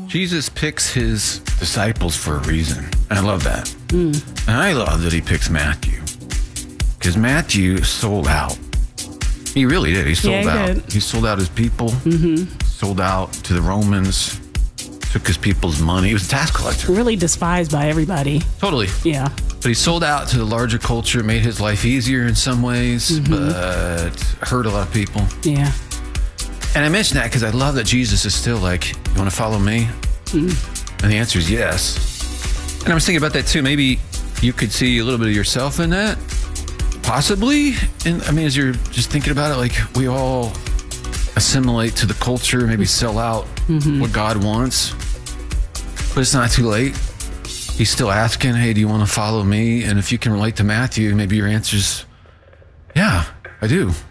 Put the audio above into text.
Jesus picks his disciples for a reason. And I love that. And I love that he picks Matthew. Because Matthew sold out. He really did. He sold out. He sold out his people. Sold out to the Romans. Took his people's money. He was a tax collector. Really despised by everybody. Totally. Yeah. But he sold out to the larger culture. Made his life easier in some ways. But hurt a lot of people. Yeah. And I mention that because I love that Jesus is still like, you want to follow me? And the answer is yes. And I was thinking about that too. Maybe you could see a little bit of yourself in that. Possibly. And I mean, as you're just thinking about it, like we all assimilate to the culture, maybe sell out what God wants. But it's not too late. He's still asking, hey, do you want to follow me? And if you can relate to Matthew, maybe your answer is, yeah, I do.